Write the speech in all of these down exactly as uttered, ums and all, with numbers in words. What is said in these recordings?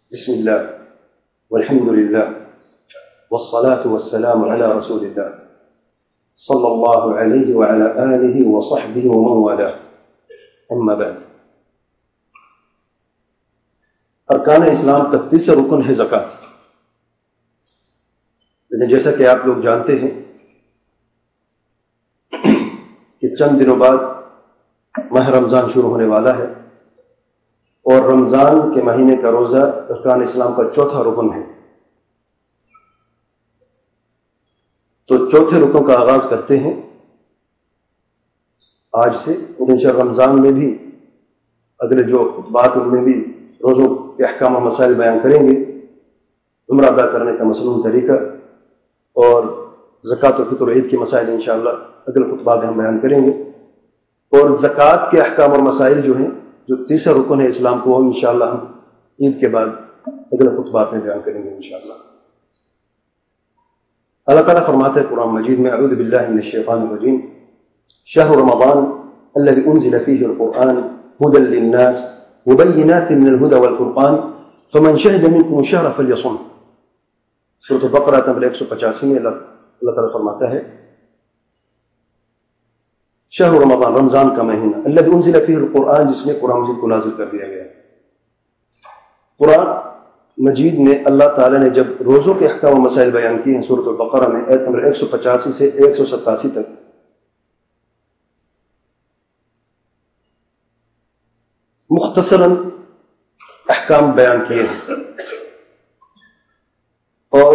بسم الله والحمد لله والصلاة والسلام على رسول الله صلى الله عليه وعلى آله وصحبه ومن والاه أما بعد. ارکان اسلام کا تیسرا رکن ہے زکوٰۃ. لیکن جیسا کہ آپ لوگ جانتے ہیں کہ چند دنوں بعد ماہ رمضان شروع ہونے والا ہے اور رمضان کے مہینے کا روزہ ارکان اسلام کا چوتھا رکن ہے. تو چوتھے رکن کا آغاز کرتے ہیں آج سے. اور انشاءاللہ رمضان میں بھی اگلے جو خطبات ان میں بھی روزوں کے احکام و مسائل بیان کریں گے. عمرہ ادا کرنے کا مصنون طریقہ اور زکوٰۃ و فطر عید کے مسائل انشاءاللہ اگلے خطبات میں ہم بیان کریں گے. اور زکوٰۃ کے احکام اور مسائل جو ہیں جو تیسرا رکن ہے اسلام کو، وہ انشاءاللہ ہم عید کے بعد اگلے خطبات میں بیان کریں گے انشاءاللہ. اللہ تعالیٰ فرماتا ہے قرآن مجید میں، اعوذ باللہ من الشیطان الرجیم، شہر رمضان الذي انزل فيه القرآن هدى للناس وبينات من الهدى والفرقان فمن شهد منكم الشهر فليصم. سورۃ البقرہ نمبر ایک سو پچاسی میں اللہ تعالیٰ فرماتا ہے شہر رمضان، رمضان کا مہینہ، الذي انزل فيه القرآن، جس میں قرآن مجید کو نازل کر دیا گیا. قرآن مجید میں اللہ تعالیٰ نے جب روزوں کے احکام و مسائل بیان کیے ہیں سورۃ البقرہ میں آیت نمبر ایک سو پچاسی سے ایک سو ستاسی تک، مختصراً احکام بیان کیے ہیں. اور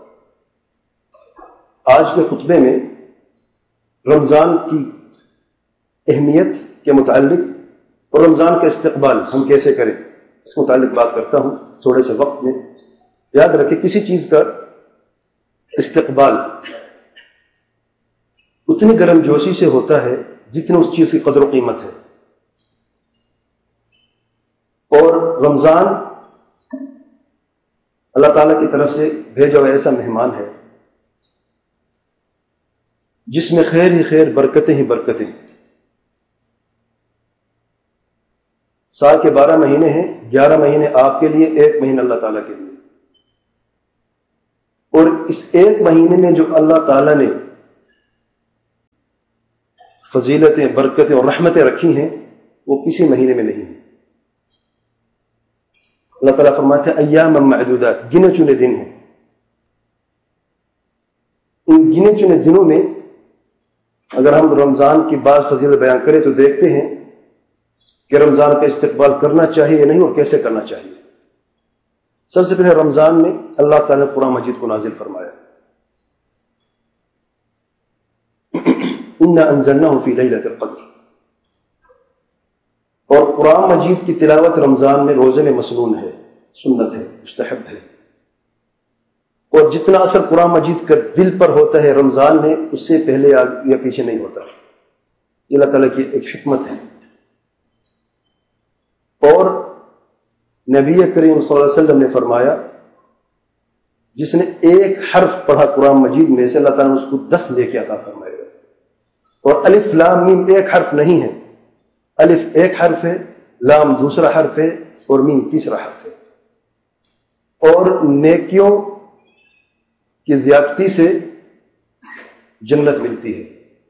آج کے خطبے میں رمضان کی اہمیت کے متعلق اور رمضان کا استقبال ہم کیسے کریں اس متعلق بات کرتا ہوں تھوڑے سے وقت میں. یاد رکھیں کسی چیز کا استقبال اتنی گرم جوشی سے ہوتا ہے جتنی اس چیز کی قدر و قیمت ہے. اور رمضان اللہ تعالیٰ کی طرف سے بھیجا ہوا ایسا مہمان ہے جس میں خیر ہی خیر، برکتیں ہی برکتیں. سال کے بارہ مہینے ہیں، گیارہ مہینے آپ کے لیے، ایک مہینہ اللہ تعالیٰ کے لیے. اور اس ایک مہینے میں جو اللہ تعالیٰ نے فضیلتیں، برکتیں اور رحمتیں رکھی ہیں وہ کسی مہینے میں نہیں ہیں. اللہ تعالیٰ فرماتے ہیں ایام معدودات، گنے چنے دن ہیں. ان گنے چنے دنوں میں اگر ہم رمضان کی بعض فضیلت بیان کریں تو دیکھتے ہیں کہ رمضان کا استقبال کرنا چاہیے یا نہیں اور کیسے کرنا چاہیے. سب سے پہلے رمضان میں اللہ تعالیٰ نے قرآن مجید کو نازل فرمایا. انا انزلناه فی لیلۃ القدر. اور قرآن مجید کی تلاوت رمضان میں روزے میں مسنون ہے، سنت ہے، مستحب ہے. اور جتنا اثر قرآن مجید کا دل پر ہوتا ہے رمضان میں، اس سے پہلے یا پیچھے نہیں ہوتا. یہ اللہ تعالیٰ کی ایک حکمت ہے. اور نبی کریم صلی اللہ علیہ وسلم نے فرمایا جس نے ایک حرف پڑھا قرآن مجید میں سے، اللہ تعالیٰ نے اس کو دس لے کے عطا فرمائے گا. اور الف لام میم ایک حرف نہیں ہے، الف ایک حرف ہے، لام دوسرا حرف ہے اور میم تیسرا حرف ہے. اور نیکیوں کی زیادتی سے جنت ملتی ہے.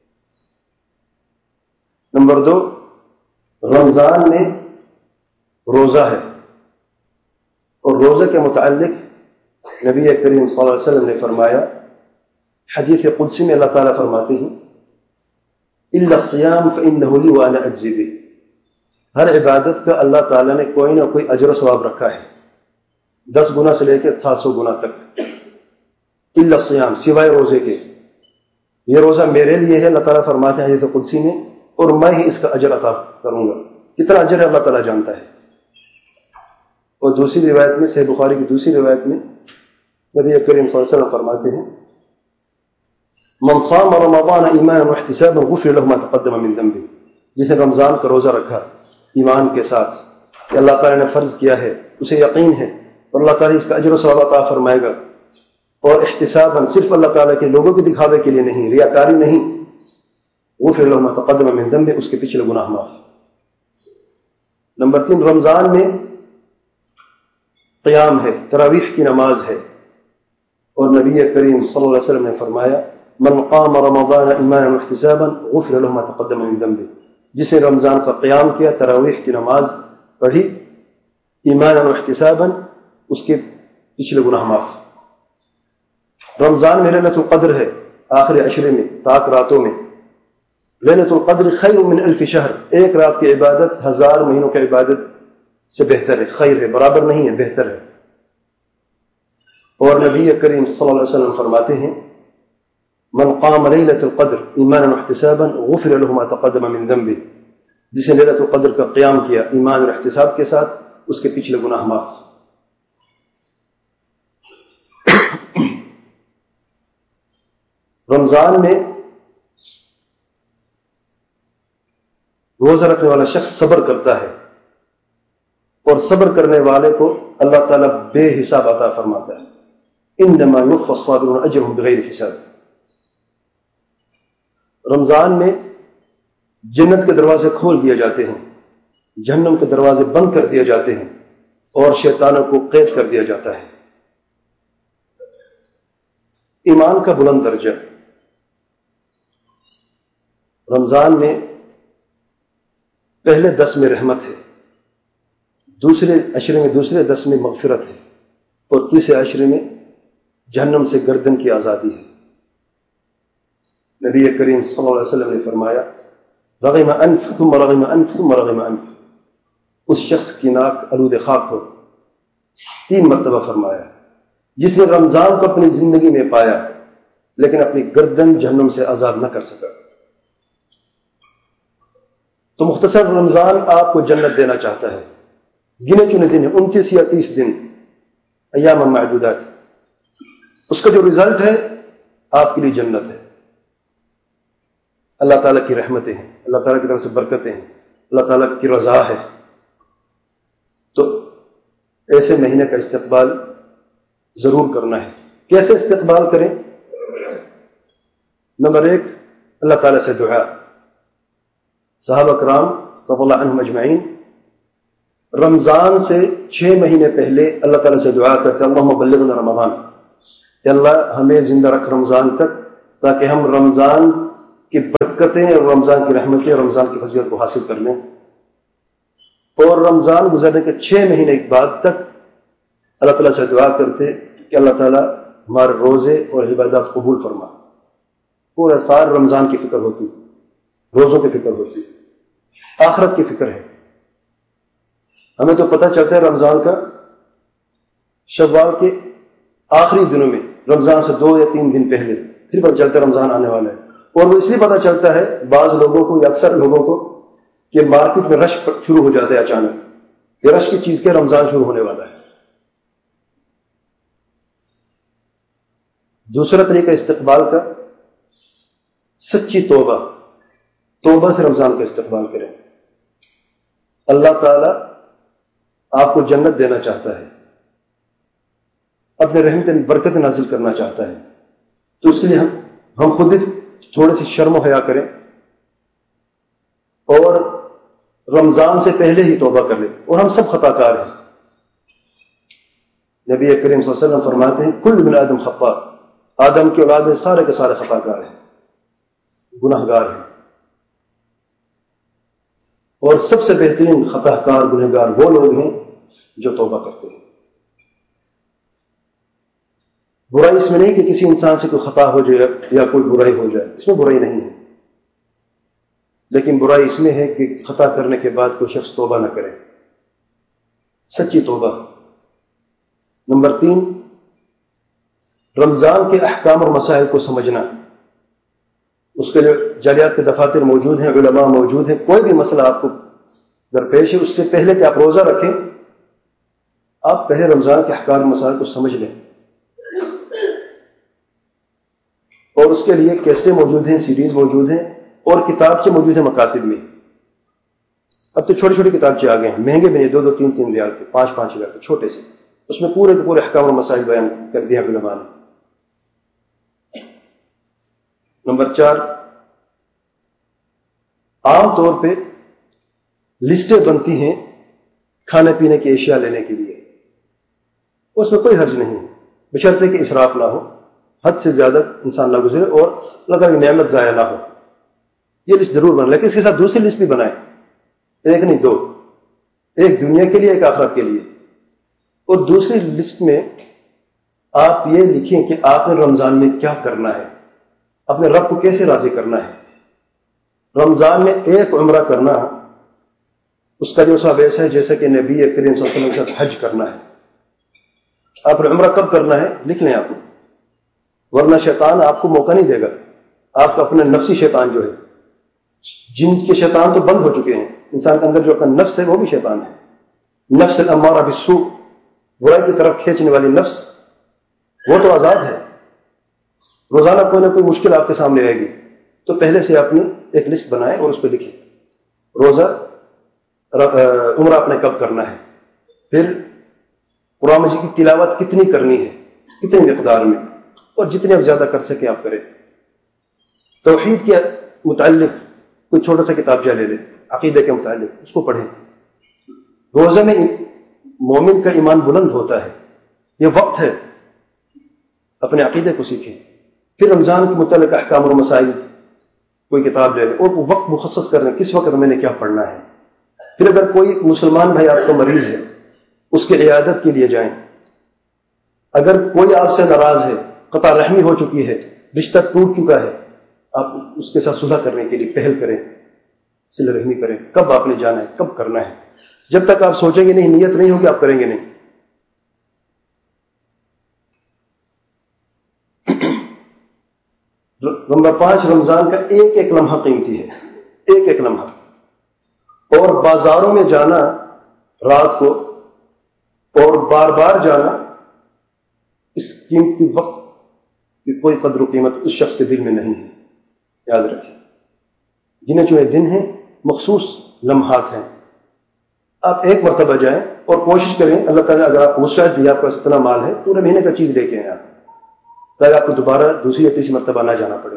نمبر دو، رمضان میں روزہ ہے. اور روزہ کے متعلق نبی کریم صلی اللہ علیہ وسلم نے فرمایا، حدیث قدسی میں اللہ تعالیٰ فرماتے ہیں الا الصیام فانہ لی وانا اجزی بہ. ہر عبادت کا اللہ تعالیٰ نے کوئی نہ کوئی اجر و ثواب رکھا ہے، دس گنا سے لے کے سات سو گنا تک. الا الصیام، سوائے روزے کے. یہ روزہ میرے لیے ہے، اللہ تعالیٰ فرماتے ہیں حدیث قدسی میں، اور میں ہی اس کا اجر عطا کروں گا. کتنا اجر ہے اللہ تعالیٰ جانتا ہے. اور دوسری روایت میں، صحیح بخاری کی دوسری روایت میں نبی کریم صلی اللہ علیہ وسلم فرماتے ہیں من صام رمضان ایمانا واحتسابا غفر له ما تقدم من ذنبه. جس نے رمضان کا روزہ رکھا ایمان کے ساتھ کہ اللہ تعالیٰ نے فرض کیا ہے، اسے یقین ہے اور اللہ تعالیٰ اس کا اجر و ثواب عطا فرمائے گا. اور احتسابا، صرف اللہ تعالیٰ کے لوگوں کے دکھاوے کے لیے نہیں، ریاکاری نہیں، غفر له ما تقدم من ذنبه، اس کے پچھلے گناہ معاف. نمبر تین، رمضان میں قیام ہے، تراویح کی نماز ہے، اور نبی کریم صلی اللہ علیہ وسلم نے فرمایا من قام رمضان ایمانا واحتسابا غفر له ما تقدم من ذنبه، جس نے رمضان کا قیام کیا، تراویح کی نماز پڑھی ایمانا واحتسابا، اس کے پچھلے گناہ معاف۔ رمضان میں لیلۃ القدر ہے، آخری عشرے میں، تاک راتوں میں۔ لیلۃ القدر خیر من الف شہر، ایک رات کی عبادت ہزار مہینوں کی عبادت سے بہتر ہے، خیر ہے، برابر نہیں ہے، بہتر ہے۔ اور نبی کریم صلی اللہ علیہ وسلم فرماتے ہیں من قام لیلۃ القدر ایمانا واحتسابا غفر له ما تقدم من ذنبه، جس نے لیلۃ القدر کا قیام کیا ایمان اور احتساب کے ساتھ، اس کے پچھلے گناہ معاف۔ رمضان میں روزہ رکھنے والا شخص صبر کرتا ہے، اور صبر کرنے والے کو اللہ تعالیٰ بے حساب عطا فرماتا ہے۔ انما یوفی الصابرون اجرهم بغیر حساب۔ رمضان میں جنت کے دروازے کھول دیے جاتے ہیں، جہنم کے دروازے بند کر دیے جاتے ہیں، اور شیطانوں کو قید کر دیا جاتا ہے۔ ایمان کا بلند درجہ۔ رمضان میں پہلے دس میں رحمت ہے، دوسرے عشرے میں دوسرے دس میں مغفرت ہے، اور تیسرے عشرے میں جہنم سے گردن کی آزادی ہے۔ نبی کریم صلی اللہ علیہ وسلم نے فرمایا رغم انف ثم رغم انف ثم رغم انف، اس شخص کی ناک آلود خاک ہو، تین مرتبہ فرمایا، جس نے رمضان کو اپنی زندگی میں پایا لیکن اپنی گردن جہنم سے آزاد نہ کر سکا۔ تو مختصر رمضان آپ کو جنت دینا چاہتا ہے، گنے چنے دن، انتیس یا تیس دن، ایام معدودات، اس کا جو رزلٹ ہے آپ کے لیے جنت ہے۔ اللہ تعالیٰ کی رحمتیں ہیں، اللہ تعالیٰ کی طرف سے برکتیں ہیں، اللہ تعالیٰ کی رضا ہے۔ تو ایسے مہینے کا استقبال ضرور کرنا ہے۔ کیسے استقبال کریں؟ نمبر ایک، اللہ تعالیٰ سے دعا۔ صحابہ کرام رضی اللہ عنہم اجمعین رمضان سے چھ مہینے پہلے اللہ تعالیٰ سے دعا کرتے اللہم بلغنا رمضان، کہ اللہ ہمیں زندہ رکھ رمضان تک، تاکہ ہم رمضان کی برکتیں اور رمضان کی رحمتیں اور رمضان کی فضیلت کو حاصل کر لیں۔ اور رمضان گزرنے کے چھ مہینے کے بعد تک اللہ تعالیٰ سے دعا کرتے کہ اللہ تعالیٰ ہمارے روزے اور عبادات قبول فرما۔ پورا سال رمضان کی فکر ہوتی، روزوں کی فکر ہوتی، آخرت کی فکر ہے۔ ہمیں تو پتہ چلتا ہے رمضان کا شوال کے آخری دنوں میں، رمضان سے دو یا تین دن پہلے پھر پتہ چلتا ہے رمضان آنے والا ہے۔ اور وہ اس لیے پتہ چلتا ہے بعض لوگوں کو یا اکثر لوگوں کو کہ مارکیٹ میں رش شروع ہو جاتا ہے اچانک، یہ رش کی چیز کے رمضان شروع ہونے والا ہے۔ دوسرا طریقہ استقبال کا، سچی توبہ، توبہ سے رمضان کا استقبال کریں۔ اللہ تعالی آپ کو جنت دینا چاہتا ہے، اپنے رحمت برکت نازل کرنا چاہتا ہے، تو اس کے لیے ہم ہم خود بھی تھوڑی سی شرم و حیا کریں اور رمضان سے پہلے ہی توبہ کر لیں۔ اور ہم سب خطا کار ہیں، نبی کریم صلی اللہ علیہ وسلم فرماتے ہیں کل بن آدم خطا، آدم کی اولاد میں سارے کے سارے خطا کار ہیں، گناہ گار ہیں، اور سب سے بہترین خطا کار گناہ گار وہ لوگ ہیں جو توبہ کرتے ہیں۔ برائی اس میں نہیں کہ کسی انسان سے کوئی خطا ہو جائے یا کوئی برائی ہو جائے، اس میں برائی نہیں ہے، لیکن برائی اس میں ہے کہ خطا کرنے کے بعد کوئی شخص توبہ نہ کرے، سچی توبہ۔ نمبر تین، رمضان کے احکام اور مسائل کو سمجھنا، اس کے لیے جالیات کے دفاتر موجود ہیں، علماء موجود ہیں، کوئی بھی مسئلہ آپ کو درپیش ہے اس سے پہلے کہ آپ روزہ رکھیں، آپ پہلے رمضان کے احکام اور مسائل کو سمجھ لیں۔ اور اس کے لیے کیسٹیں موجود ہیں، سیڈیز موجود ہیں، اور کتابچے موجود ہیں مکاتب میں۔ اب تو چھوٹی چھوٹی کتابچے آ گئے ہیں، مہنگے بھی نہیں، دو دو تین تین ریال کے، پانچ پانچ ریال کے، چھوٹے سے، اس میں پورے کے پورے احکام اور مسائل بیان کر دیا علماء نے۔ نمبر چار، عام طور پہ لسٹیں بنتی ہیں کھانے پینے کی اشیاء لینے کے لیے، اس میں کوئی حرج نہیں ہے، بشرطے کہ اسراف نہ ہو، حد سے زیادہ انسان نہ گزرے اور اللہ تعالیٰ کی نعمت ضائع نہ ہو۔ یہ لسٹ ضرور بنا، لیکن اس کے ساتھ دوسری لسٹ بھی بنائیں، ایک نہیں دو، ایک دنیا کے لیے، ایک آخرت کے لیے۔ اور دوسری لسٹ میں آپ یہ لکھیں کہ آپ نے رمضان میں کیا کرنا ہے، اپنے رب کو کیسے راضی کرنا ہے۔ رمضان میں ایک عمرہ کرنا اس کا جو ثواب ایسا ہے جیسے کہ نبی کریم صلی اللہ علیہ وسلم کے ساتھ حج کرنا ہے۔ آپ نے عمرہ کب کرنا ہے لکھ لیں آپ، ورنہ شیطان آپ کو موقع نہیں دے گا۔ آپ کا اپنا نفسی شیطان جو ہے، جن کے شیطان تو بند ہو چکے ہیں، انسان کے اندر جو اپنا نفس ہے وہ بھی شیطان ہے، نفس الامارہ بالسوء، برائی کی طرف کھینچنے والی نفس، وہ تو آزاد ہے۔ روزانہ کوئی نہ کوئی مشکل آپ کے سامنے آئے گی، تو پہلے سے اپنی ایک لسٹ بنائیں اور اس پہ لکھیں روزہ عمرہ آپ نے کب کرنا ہے، پھر قرآن مجید کی تلاوت کتنی کرنی ہے، کتنی مقدار میں، اور جتنے آپ زیادہ کر سکیں آپ کریں۔ توحید کے متعلق کوئی چھوٹا سا کتاب لے لیں، عقیدے کے متعلق اس کو پڑھیں۔ روزے میں مومن کا ایمان بلند ہوتا ہے، یہ وقت ہے، اپنے عقیدے کو سیکھیں۔ پھر رمضان کے متعلق احکام اور مسائل کوئی کتاب لے لیں اور وہ وقت مخصص کر لیں، کس وقت میں نے کیا پڑھنا ہے۔ پھر اگر کوئی مسلمان بھائی آپ کا مریض ہے، اس کی عیادت کے لیے جائیں۔ اگر کوئی آپ سے ناراض ہے، قطع رحمی ہو چکی ہے، رشتہ ٹوٹ چکا ہے، آپ اس کے ساتھ صلح کرنے کے لیے پہل کریں، صلہ رحمی کریں۔ کب آپ نے جانا ہے، کب کرنا ہے، جب تک آپ سوچیں گے نہیں، نیت نہیں ہوگی، آپ کریں گے نہیں۔ نمبر پانچ، رمضان کا ایک ایک لمحہ قیمتی ہے، ایک ایک لمحہ۔ اور بازاروں میں جانا رات کو اور بار بار جانا، اس قیمتی وقت کی کوئی قدر و قیمت اس شخص کے دل میں نہیں ہے، یاد رکھیں۔ گنے چنے دن ہیں، مخصوص لمحات ہیں، آپ ایک مرتبہ جائیں اور کوشش کریں، اللہ تعالیٰ اگر آپ کو وسعت دیا، آپ کا اتنا مال ہے، پورے مہینے کا چیز لے کے آئیں آپ، تاکہ آپ کو دوبارہ دوسری یا تیسری مرتبہ نہ جانا پڑے۔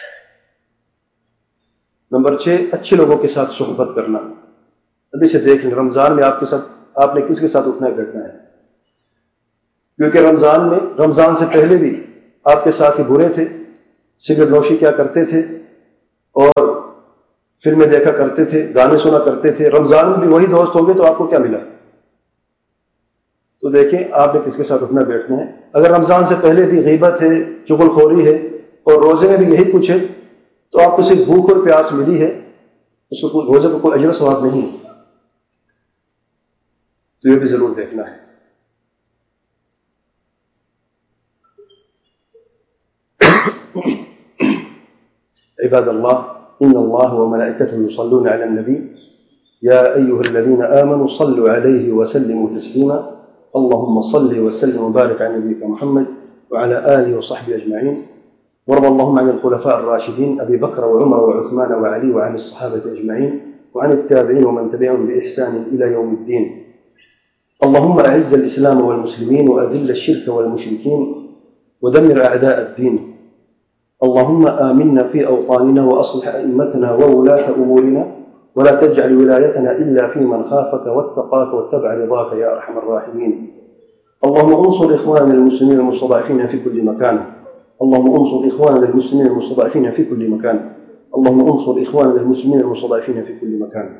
نمبر چھ، اچھے لوگوں کے ساتھ صحبت کرنا۔ ابھی سے دیکھ لیں رمضان میں آپ کے ساتھ آپ نے کس کے ساتھ اٹھنا بیٹھنا ہے، کیونکہ رمضان میں رمضان سے پہلے بھی آپ کے ساتھ ہی برے تھے، سگریٹ نوشی کیا کرتے تھے اور فلمیں دیکھا کرتے تھے، گانے سنا کرتے تھے۔ رمضان میں بھی وہی دوست ہوں گے تو آپ کو کیا ملا؟ تو دیکھیں آپ نے کس کے ساتھ اٹھنا بیٹھنا ہے۔ اگر رمضان سے پہلے بھی غیبت ہے، چغل خوری ہے، اور روزے میں بھی یہی کچھ ہے، تو آپ کو صرف بھوک اور پیاس ملی ہے، اس کو روزے کو کوئی اجر و ثواب نہیں ہے۔ تو یہ بھی ضرور دیکھنا ہے۔ عباد اللہ، ان اللہ وملائکته یصلون علی النبی یا ایها الذین آمنوا صلوا علیہ وسلموا تسلیما اللهم صل وسلم وبارك على نبيك محمد وعلى آله وصحبه أجمعين وارض اللهم عن الخلفاء الراشدين أبي بكر وعمر وعثمان وعلي وعن الصحابة أجمعين وعن التابعين ومن تبعهم بإحسان إلى يوم الدين. اللهم أعز الإسلام والمسلمين وأذل الشرك والمشركين ودمر أعداء الدين. اللهم آمنا في أوطاننا وأصلح أئمتنا وولاة أمورنا ولا تجعل ولايتنا إلا في من خافك واتقاك واتبع رضاك يا أرحم الراحمين. اللهم انصر إخواننا المسلمين المستضعفين في كل مكان. اللهم انصر إخواننا المسلمين المستضعفين في كل مكان. اللهم انصر إخواننا المسلمين المستضعفين في كل مكان.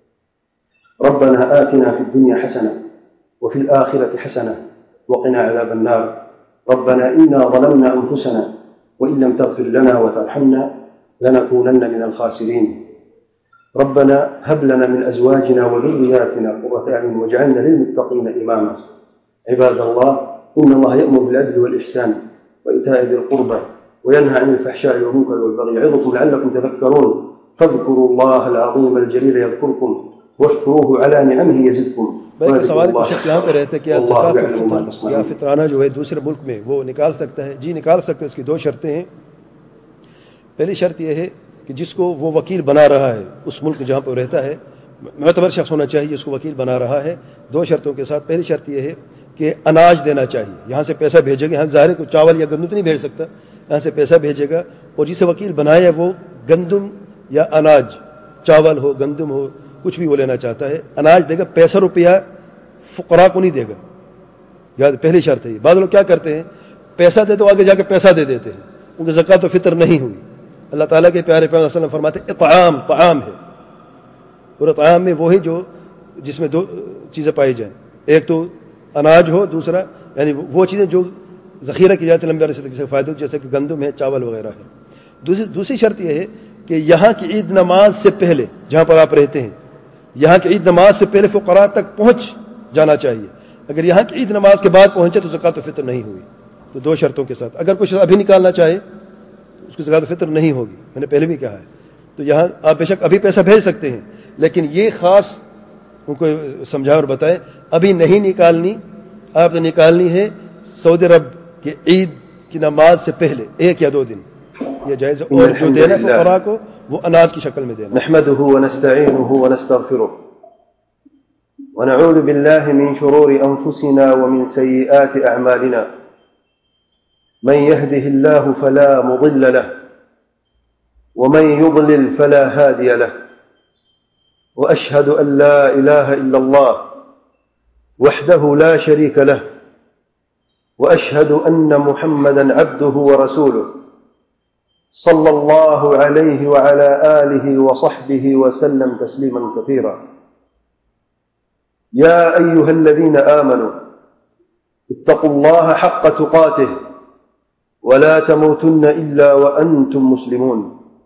ربنا آتنا في الدنيا حسنة وفي الآخرة حسنة وقنا عذاب النار. ربنا إنا ظلمنا أنفسنا وإن لم تغفر لنا وترحمنا لنكونن من الخاسرين. ربنا هب لنا من أزواجنا وذرياتنا قرة أعين واجعلنا للمتقين إماما. عباد الله، إن الله يأمر بالعدل والإحسان وإيتاء ذي القربى وينهى عن الفحشاء والمنكر والبغي يعظكم لعلكم تذكرون. فاذكروا الله العظيم الجليل يذكركم واشكروه على نعمه يزدكم. بھائی سوال کوئی شخص یہاں پہ رہتا ہے کہ زکوٰۃ الفطر یا فطرانہ جو ہے دوسرے ملک میں وہ نکال سکتا ہے؟ جی نکال سکتا ہے. اس کی دو شرطیں ہیں. پہلی شرط یہ ہے کہ جس کو وہ وکیل بنا رہا ہے اس ملک جہاں پہ رہتا ہے، معتبر شخص ہونا چاہیے اس کو وکیل بنا رہا ہے، دو شرطوں کے ساتھ. پہلی شرط یہ ہے کہ اناج دینا چاہیے. یہاں سے پیسہ بھیجے گا، یہاں ظاہر ہے کوئی چاول یا گندم تو نہیں بھیج سکتا، یہاں سے پیسہ بھیجے گا اور جسے وکیل بنایا وہ گندم یا اناج، چاول ہو گندم ہو کچھ بھی وہ لینا چاہتا ہے، اناج دے گا. پیسہ روپیہ فقراء کو نہیں دے گا. یاد پہلی شرط ہے. بعض لوگ کیا کرتے ہیں, پیسہ دے تو آگے جا کے پیسہ دے دیتے ہیں, کیونکہ زکوٰۃ و فطر نہیں ہوئی. اللہ تعالیٰ کے پیارے پیغمبر صلی اللہ علیہ وسلم فرماتے ہیں اطعام طعام ہے, اور اطعام میں وہی جو جس میں دو چیزیں پائی جائیں, ایک تو اناج ہو, دوسرا یعنی وہ چیزیں جو ذخیرہ کی جاتی ہے لمبے عرصے تک, جیسے فائدہ جیسے کہ گندم ہے, چاول وغیرہ ہے. دوسری دوسری شرط یہ ہے کہ یہاں کی عید نماز سے پہلے, جہاں پر آپ رہتے ہیں, یہاں کی عید نماز سے پہلے فقراء تک پہنچ جانا چاہیے. اگر یہاں کی عید نماز کے بعد پہنچے تو زکوٰۃ و فطر نہیں ہوئی. تو دو شرطوں کے ساتھ, اگر کچھ ابھی نکالنا چاہے تو اس کی زکوٰۃ و فطر نہیں ہوگی, میں نے پہلے بھی کہا ہے. تو یہاں آپ بے شک ابھی پیسہ بھیج سکتے ہیں, لیکن یہ خاص ان کو سمجھا اور بتائیں, ابھی نہیں نکالنی, آپ نے نکالنی ہے سعودی عرب کی عید کی نماز سے پہلے ایک یا دو دن, یہ جائز ہے. اور جو دینا فقراء کو وہ اناج کی شکل میں دینا. نحمده ونستعينه ونستغفره ونعوذ بالله من شرور أنفسنا ومن سيئات أعمالنا, من يهده الله فلا مضل له ومن يضلل فلا هادي له, وأشهد أن لا إله إلا الله وحده لا شريك له, وأشهد أن محمدا عبده ورسوله صلى الله عليه وعلى آله وصحبه وسلم تسليما كثيرا. يا أيها الذين آمنوا اتقوا الله حق تقاته ولا تموتن إلا وأنتم مسلمون.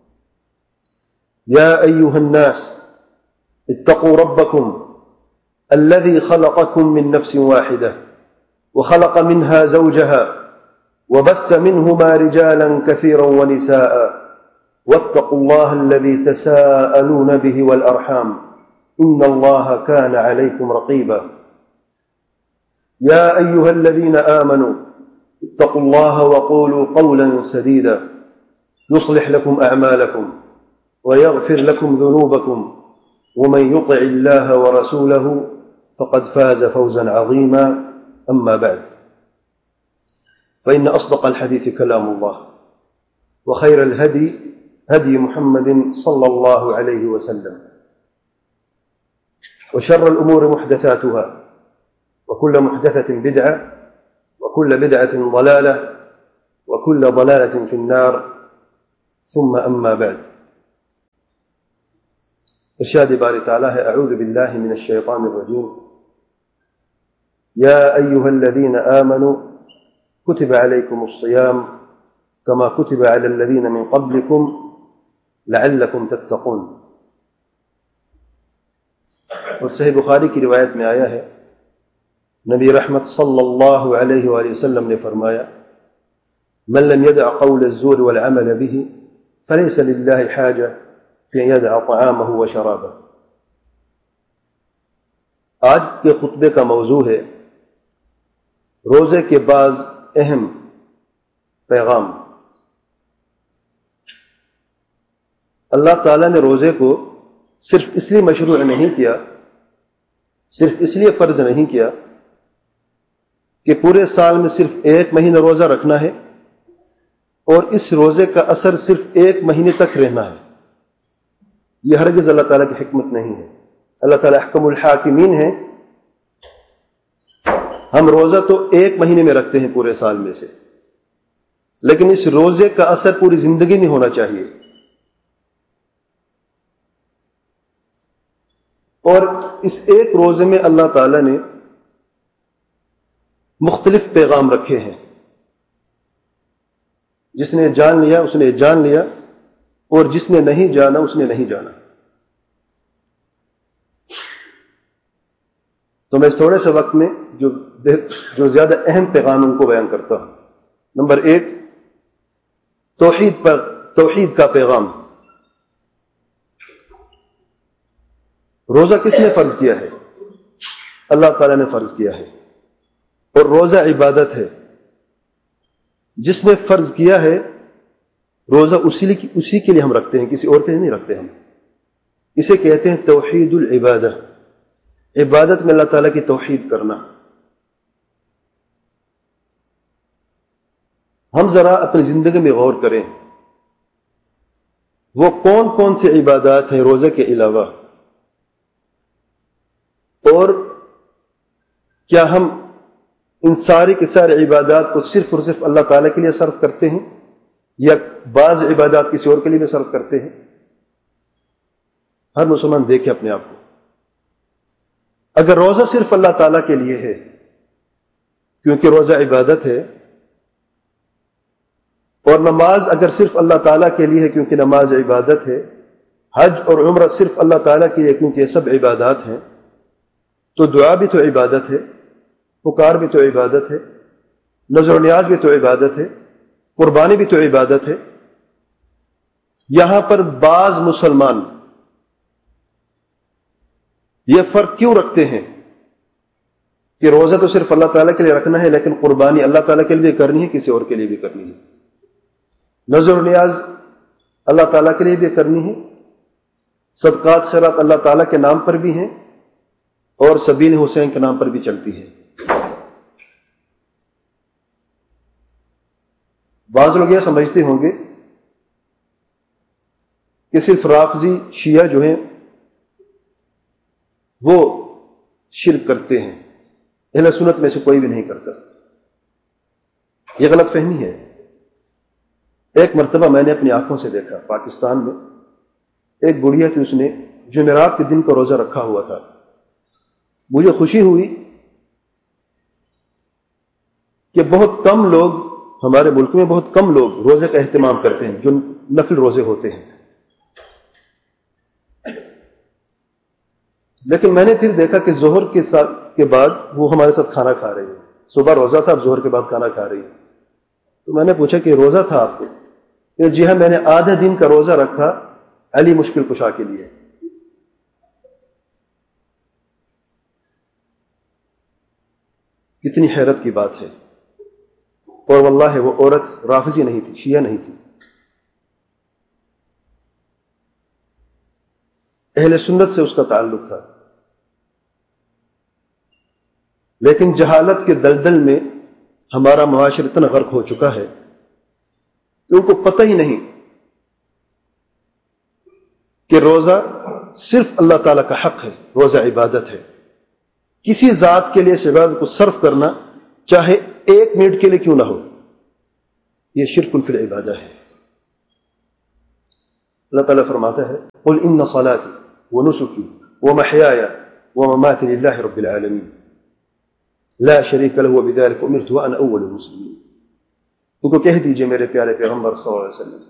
يا أيها الناس اتقوا ربكم الذي خلقكم من نفس واحدة وخلق منها زوجها وبث منهما رجالا كثيرا ونساء, واتقوا الله الذي تساءلون به والأرحام إن الله كان عليكم رقيبا. يا أيها الذين آمنوا اتقوا الله وقولوا قولا سديدا يصلح لكم أعمالكم ويغفر لكم ذنوبكم, ومن يطع الله ورسوله فقد فاز فوزا عظيما. أما بعد, فإن أصدق الحديث كلام الله, وخير الهدي هدي محمد صلى الله عليه وسلم, وشر الأمور محدثاتها, وكل محدثة بدعة, وكل بدعة ضلالة, وكل ضلالة في النار. ثم أما بعد. ارشاد باری تعالی ہے, اعوذ باللہ من الشیطان الرجیم, یا ایہا الذین آمنوا كتب عليكم الصيام كما كتب على الذين من قبلكم لعلكم تتقون. اور صحیح بخاری کی روایت میں آیا ہے, نبی رحمت صلی اللہ علیہ وآلہ وسلم نے فرمایا, من لم يدع قول الزور والعمل به فليس لله حاجة في أن يدع طعامه وشرابه. آج کے خطبے کا موضوع ہے روزے کے بعض اہم پیغام. اللہ تعالیٰ نے روزے کو صرف اس لیے مشروع نہیں کیا, صرف اس لیے فرض نہیں کیا کہ پورے سال میں صرف ایک مہینہ روزہ رکھنا ہے اور اس روزے کا اثر صرف ایک مہینے تک رہنا ہے. یہ ہرگز اللہ تعالیٰ کی حکمت نہیں ہے. اللہ تعالیٰ احکم الحاکمین ہے. ہم روزہ تو ایک مہینے میں رکھتے ہیں پورے سال میں سے, لیکن اس روزے کا اثر پوری زندگی میں ہونا چاہیے. اور اس ایک روزے میں اللہ تعالیٰ نے مختلف پیغام رکھے ہیں. جس نے جان لیا اس نے جان لیا, اور جس نے نہیں جانا اس نے نہیں جانا. تو میں اس تھوڑے سے وقت میں جو جو زیادہ اہم پیغام ان کو بیان کرتا ہوں. نمبر ایک, توحید پر توحید کا پیغام. روزہ کس نے فرض کیا ہے؟ اللہ تعالیٰ نے فرض کیا ہے, اور روزہ عبادت ہے. جس نے فرض کیا ہے روزہ اسی لیے اسی کے لیے ہم رکھتے ہیں, کسی اور کے لیے نہیں رکھتے ہم. اسے کہتے ہیں توحید العبادہ. عبادت میں اللہ تعالیٰ کی توحید کرنا. ہم ذرا اپنی زندگی میں غور کریں, وہ کون کون سی عبادات ہیں روزے کے علاوہ, اور کیا ہم ان ساری کی ساری عبادات کو صرف اور صرف اللہ تعالیٰ کے لیے صرف کرتے ہیں یا بعض عبادات کسی اور کے لیے بھی صرف کرتے ہیں؟ ہر مسلمان دیکھے اپنے آپ کو. اگر روزہ صرف اللہ تعالیٰ کے لیے ہے کیونکہ روزہ عبادت ہے، اور نماز اگر صرف اللہ تعالیٰ کے لیے ہے کیونکہ نماز عبادت ہے، حج اور عمرہ صرف اللہ تعالیٰ کے لیے کیونکہ یہ سب عبادات ہیں، تو دعا بھی تو عبادت ہے، پکار بھی تو عبادت ہے، نذر و نیاز بھی تو عبادت ہے، قربانی بھی تو عبادت ہے. یہاں پر بعض مسلمان یہ فرق کیوں رکھتے ہیں کہ روزہ تو صرف اللہ تعالیٰ کے لیے رکھنا ہے لیکن قربانی اللہ تعالیٰ کے لیے کرنی ہے، کسی اور کے لیے بھی کرنی ہے، نذر و نیاز اللہ تعالیٰ کے لیے بھی کرنی ہے، صدقات خیرات اللہ تعالیٰ کے نام پر بھی ہیں اور سبیل حسین کے نام پر بھی چلتی ہے. بعض لوگ یہ سمجھتے ہوں گے کہ صرف رافضی شیعہ جو ہیں وہ شرک کرتے ہیں، اہل سنت میں سے کوئی بھی نہیں کرتا. یہ غلط فہمی ہے. ایک مرتبہ میں نے اپنی آنکھوں سے دیکھا، پاکستان میں ایک گڑیا تھی، اس نے جمعرات کے دن کا روزہ رکھا ہوا تھا. مجھے خوشی ہوئی کہ بہت کم لوگ ہمارے ملک میں بہت کم لوگ روزے کا اہتمام کرتے ہیں جو نفل روزے ہوتے ہیں. لیکن میں نے پھر دیکھا کہ ظہر کے ساتھ کے بعد وہ ہمارے ساتھ کھانا کھا رہی ہے. صبح روزہ تھا، اب ظہر کے بعد کھانا کھا رہی ہے. تو میں نے پوچھا کہ روزہ تھا آپ کو؟ کہ جی ہاں، میں نے آدھا دن کا روزہ رکھا علی مشکل کشا کے لیے. کتنی حیرت کی بات ہے. اور واللہ وہ عورت رافضی نہیں تھی، شیعہ نہیں تھی، اہل سنت سے اس کا تعلق تھا. لیکن جہالت کے دلدل میں ہمارا معاشرہ اتنا غرق ہو چکا ہے کہ ان کو پتہ ہی نہیں کہ روزہ صرف اللہ تعالیٰ کا حق ہے، روزہ عبادت ہے. کسی ذات کے لیے اس عبادت کو صرف کرنا چاہے ایک منٹ کے لیے کیوں نہ ہو، یہ شرک فی العبادہ ہے. اللہ تعالیٰ فرماتا ہے قل ان صلاتی ونسکی ومحیای ومماتی للہ رب العالمین لا شریک لہ وبذلک امرت وانا اول المسلمین. ان کو کہہ دیجئے میرے پیارے پیغمبر صلی اللہ علیہ وسلم،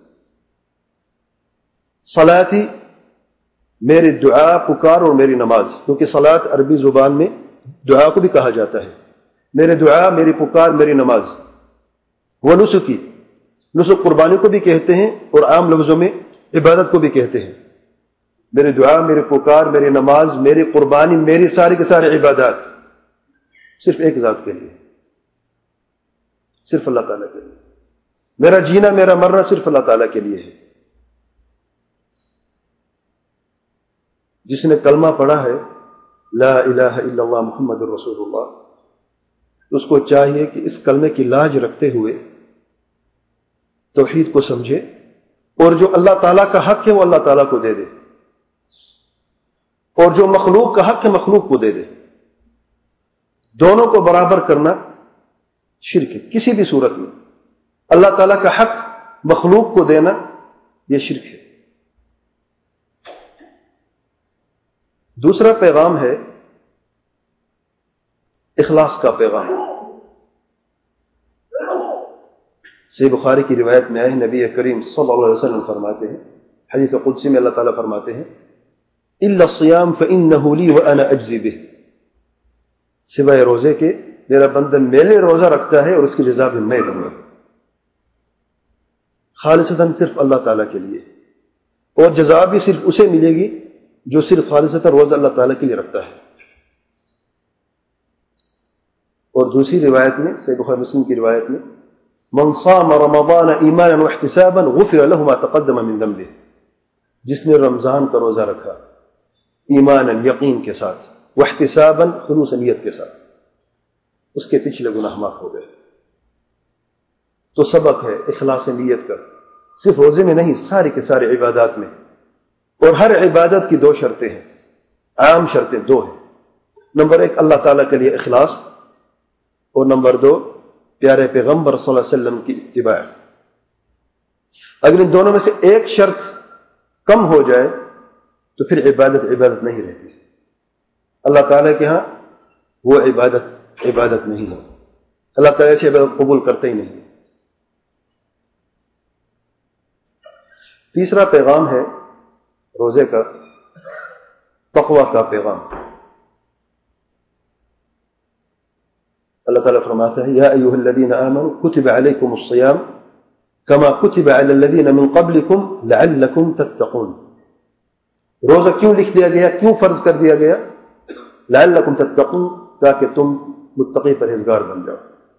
صلاتی میری دعا پکار اور میری نماز، کیونکہ صلاۃ عربی زبان میں دعا کو بھی کہا جاتا ہے، میرے دعا میری پکار میری نماز. وہ نسکی، نسک قربانی کو بھی کہتے ہیں اور عام لفظوں میں عبادت کو بھی کہتے ہیں. میری دعا میری پکار میری نماز میری قربانی میری ساری کے سارے عبادات صرف ایک ذات کے لیے، صرف اللہ تعالیٰ کے لیے. میرا جینا میرا مرنا صرف اللہ تعالیٰ کے لیے ہے. جس نے کلمہ پڑھا ہے لا الہ الا اللہ محمد رسول اللہ، اس کو چاہیے کہ اس کلمے کی لاج رکھتے ہوئے توحید کو سمجھے اور جو اللہ تعالیٰ کا حق ہے وہ اللہ تعالیٰ کو دے دے، اور جو مخلوق کا حق ہے مخلوق کو دے دے. دونوں کو برابر کرنا شرک ہے. کسی بھی صورت میں اللہ تعالیٰ کا حق مخلوق کو دینا یہ شرک ہے. دوسرا پیغام ہے اخلاص کا پیغام. صحیح بخاری کی روایت میں آئے نبی کریم صلی اللہ علیہ وسلم فرماتے ہیں، حدیث قدسی میں اللہ تعالیٰ فرماتے ہیں الا الصیام فانه لی وانا اجزی بہ، سوائے روزے کے میرا بندہ میرے روزہ رکھتا ہے اور اس کی جزا بھی میں دوں گا. خالصتاً صرف اللہ تعالیٰ کے لیے، اور جزا بھی صرف اسے ملے گی جو صرف خالصتاً روزہ اللہ تعالیٰ کے لیے رکھتا ہے. اور دوسری روایت میں صحیح بخاری مسلم کی روایت میں من صام رمضان ایمانا واحتسابا غفر له ما تقدم من ذنبه، جس نے رمضان کا روزہ رکھا ایمانا یقین کے ساتھ، واحتسابا خلوص نیت کے ساتھ، اس کے پچھلے گناہ معاف ہو گئے. تو سبق ہے اخلاص نیت کا، صرف روزے میں نہیں سارے کے سارے عبادات میں. اور ہر عبادت کی دو شرطیں ہیں، عام شرطیں دو ہیں. نمبر ایک اللہ تعالیٰ کے لیے اخلاص، اور نمبر دو پیارے پیغمبر صلی اللہ علیہ وسلم کی اتباع. اگر ان دونوں میں سے ایک شرط کم ہو جائے تو پھر عبادت عبادت نہیں رہتی. اللہ تعالیٰ کے ہاں وہ عبادت عبادت نہیں ہے. اللہ تعالیٰ سے عبادت قبول کرتے ہی نہیں. تیسرا پیغام ہے روزے کا تقوی کا پیغام. اللہ تعالیٰ فرماتا ہے یا ایھا الذین آمنوا کتب علیکم الصیام کما کتب علی الذین من قبلکم لعلکم تتقون. روزہ کیوں لکھ دیا گیا, کیوں فرض کر دیا گیا؟ لعلکم تتقون, تاکہ تم متقی پرہیزگار بن جاؤ.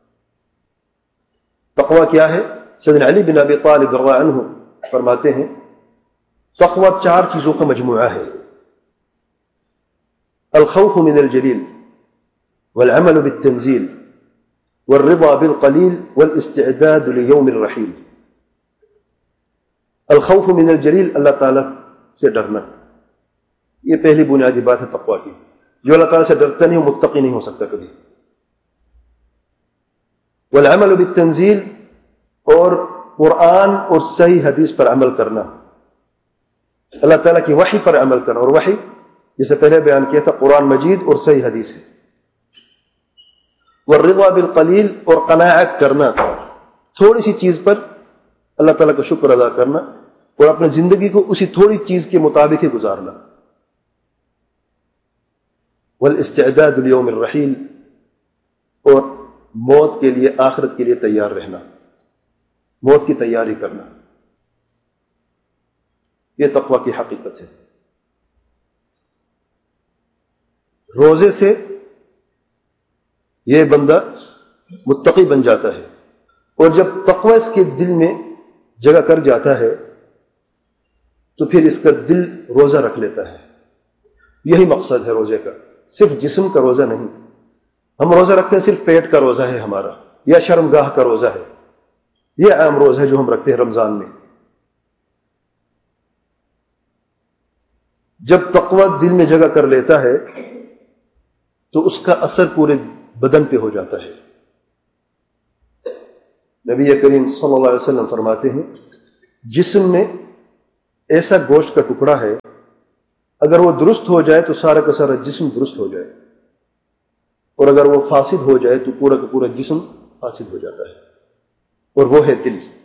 تقوی کیا ہے؟ سیدنا علی بن ابی طالب رضی اللہ عنہ فرماتے ہیں تقوی چار چیزوں کا مجموعہ ہے. الخوف من الجلیل والعمل بالتنزیل والرضا بالقلیل والاستعداد لیوم الرحیل. الخوف من الجلیل, اللہ تعالیٰ سے ڈرنا, یہ پہلی بنیادی بات ہے تقوی کی. جو اللہ تعالیٰ سے ڈرتا نہیں وہ متقی نہیں ہو سکتا کبھی. والعمل بالتنزیل, اور قرآن اور صحیح حدیث پر عمل کرنا, اللہ تعالیٰ کی وحی پر عمل کرنا. اور وحی جسے پہلے بیان کیا تھا قرآن مجید اور صحیح حدیث ہے. والرضا بالقلیل, اور قناعت کرنا, تھوڑی سی چیز پر اللہ تعالیٰ کا شکر ادا کرنا اور اپنی زندگی کو اسی تھوڑی چیز کے مطابق ہی گزارنا. والاستعداد لیوم الرحیل, اور موت کے لیے, آخرت کے لیے تیار رہنا, موت کی تیاری کرنا. یہ تقوی کی حقیقت ہے. روزے سے یہ بندہ متقی بن جاتا ہے, اور جب تقوی اس کے دل میں جگہ کر جاتا ہے تو پھر اس کا دل روزہ رکھ لیتا ہے. یہی مقصد ہے روزے کا, صرف جسم کا روزہ نہیں. ہم روزہ رکھتے ہیں صرف پیٹ کا روزہ ہے ہمارا, یا شرمگاہ کا روزہ ہے, یہ عام روزہ ہے جو ہم رکھتے ہیں رمضان میں. جب تقوی دل میں جگہ کر لیتا ہے تو اس کا اثر پورے بدن پہ ہو جاتا ہے. نبی کریم صلی اللہ علیہ وسلم فرماتے ہیں جسم میں ایسا گوشت کا ٹکڑا ہے, اگر وہ درست ہو جائے تو سارا کا سارا جسم درست ہو جائے, اور اگر وہ فاسد ہو جائے تو پورا کا پورا جسم فاسد ہو جاتا ہے, اور وہ ہے دل.